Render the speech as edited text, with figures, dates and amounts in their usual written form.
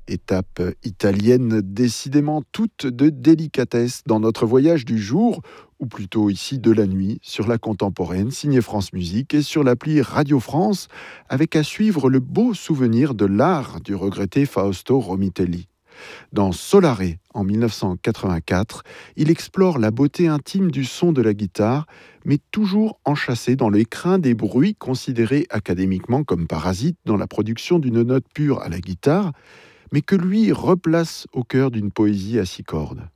Étape italienne décidément toute de délicatesse dans notre voyage du jour, ou plutôt ici de la nuit, sur la contemporaine, signée France Musique et sur l'appli Radio France, avec à suivre le beau souvenir de l'art du regretté Fausto Romitelli. Dans Solare, en 1984, il explore la beauté intime du son de la guitare, mais toujours enchâssé dans l'écrin des bruits considérés académiquement comme parasites dans la production d'une note pure à la guitare, mais que lui replace au cœur d'une poésie à 6 cordes.